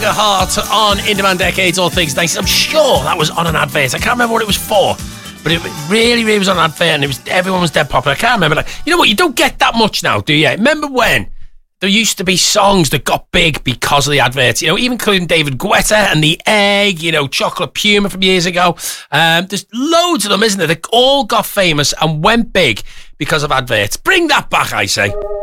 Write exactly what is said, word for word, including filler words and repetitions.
Heart on In Demand Decades, All Things nineties. I'm sure that was on an advert. I can't remember what it was for, but it really, really was on an advert, and it was everyone was dead popular. I can't remember. Like, you know what? You don't get that much now, do you? Remember when there used to be songs that got big because of the adverts? You know, even including David Guetta and The Egg. You know, Chocolate Puma from years ago. Um, there's loads of them, isn't there? They all got famous and went big because of adverts. Bring that back, I say.